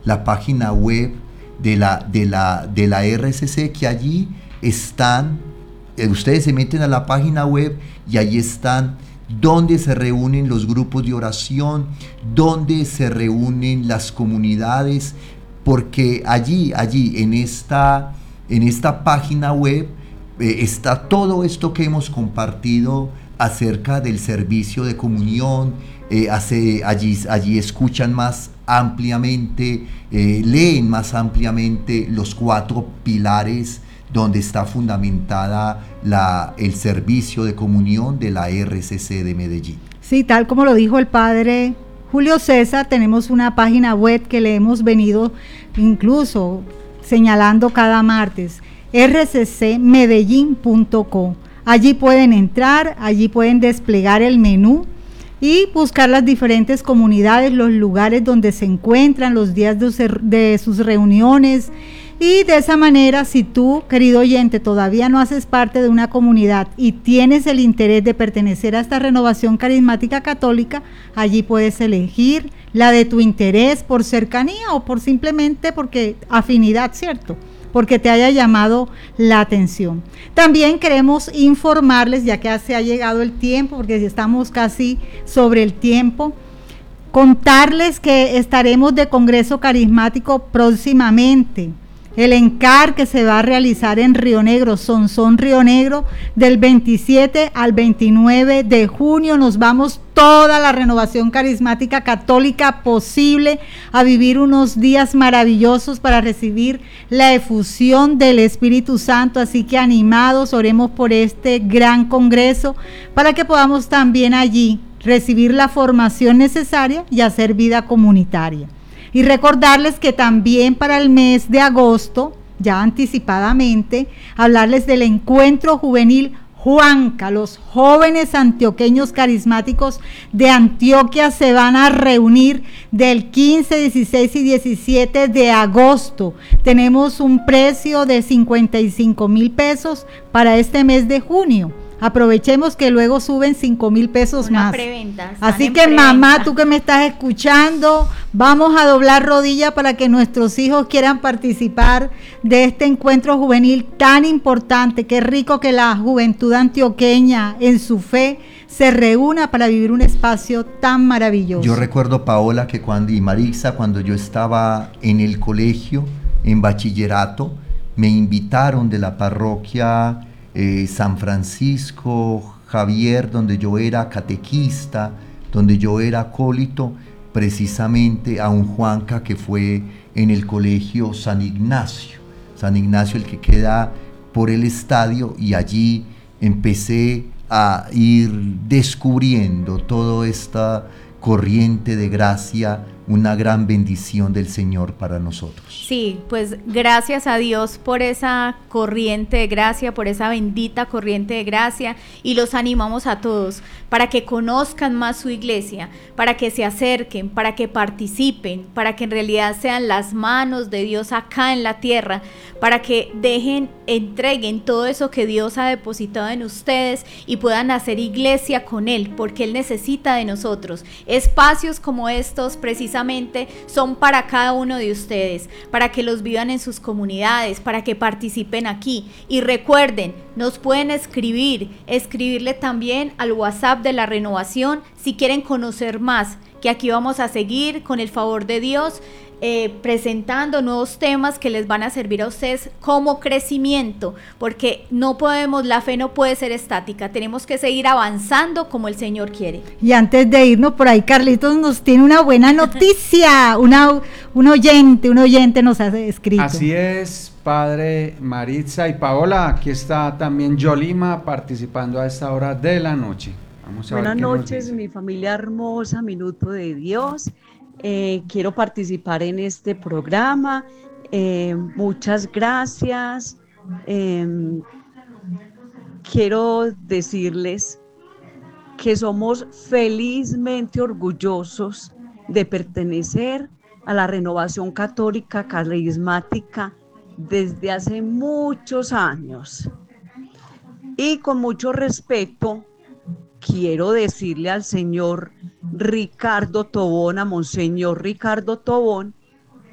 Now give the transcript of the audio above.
la página web de la RCC, que allí están, ustedes se meten a la página web y allí están donde se reúnen los grupos de oración, donde se reúnen las comunidades, porque allí en esta página web está todo esto que hemos compartido acerca del servicio de comunión. Allí escuchan más ampliamente, leen más ampliamente los 4 pilares donde está fundamentada el servicio de comunión de la RCC de Medellín. Sí, tal como lo dijo el padre Julio César, tenemos una página web que le hemos venido incluso señalando cada martes, rccmedellin.co. Allí pueden entrar, allí pueden desplegar el menú y buscar las diferentes comunidades, los lugares donde se encuentran, los días de sus reuniones. Y de esa manera, si tú, querido oyente, todavía no haces parte de una comunidad y tienes el interés de pertenecer a esta renovación carismática católica, allí puedes elegir la de tu interés por cercanía o por simplemente porque afinidad, ¿cierto? Porque te haya llamado la atención. También queremos informarles, ya que se ha llegado el tiempo, porque estamos casi sobre el tiempo, contarles que estaremos de Congreso Carismático próximamente. El ENCAR que se va a realizar en Río Negro, Sonsón Río Negro, del 27 al 29 de junio. Nos vamos toda la renovación carismática católica posible a vivir unos días maravillosos para recibir la efusión del Espíritu Santo. Así que animados, oremos por este gran congreso para que podamos también allí recibir la formación necesaria y hacer vida comunitaria. Y recordarles que también para el mes de agosto, ya anticipadamente, hablarles del encuentro juvenil Juanca. Los jóvenes antioqueños carismáticos de Antioquia se van a reunir del 15, 16 y 17 de agosto. Tenemos un precio de 55,000 pesos para este mes de junio. Aprovechemos que luego suben 5,000 pesos una más. Preventa, así que preventa. Mamá, tú que me estás escuchando, vamos a doblar rodilla para que nuestros hijos quieran participar de este encuentro juvenil tan importante. Qué rico que la juventud antioqueña en su fe se reúna para vivir un espacio tan maravilloso. Yo recuerdo, Paola, y Marisa, cuando yo estaba en el colegio, en bachillerato, me invitaron de la parroquia San Francisco Javier, donde yo era catequista, donde yo era acólito, precisamente a un Juanca que fue en el colegio San Ignacio, el que queda por el estadio, y allí empecé a ir descubriendo toda esta corriente de gracia, una gran bendición del Señor para nosotros. Sí, pues gracias a Dios por esa corriente de gracia, por esa bendita corriente de gracia, y los animamos a todos para que conozcan más su iglesia, para que se acerquen, para que participen, para que en realidad sean las manos de Dios acá en la tierra, para que entreguen todo eso que Dios ha depositado en ustedes y puedan hacer iglesia con Él, porque Él necesita de nosotros. Espacios como estos precisamente son para cada uno de ustedes, para que los vivan en sus comunidades, para que participen aquí. Y recuerden, nos pueden escribirle también al WhatsApp de la renovación si quieren conocer más, que aquí vamos a seguir con el favor de Dios presentando nuevos temas que les van a servir a ustedes como crecimiento, porque la fe no puede ser estática, tenemos que seguir avanzando como el Señor quiere. Y antes de irnos por ahí, Carlitos nos tiene una buena noticia, un oyente nos ha escrito. Así es, Padre Maritza y Paola, aquí está también Yolima participando a esta hora de la noche. Buenas noches, mi familia hermosa, Minuto de Dios. Quiero participar en este programa. Muchas gracias. Quiero decirles que somos felizmente orgullosos de pertenecer a la Renovación Católica Carismática desde hace muchos años. Y con mucho respeto, quiero decirle al señor Ricardo Tobón, a Monseñor Ricardo Tobón,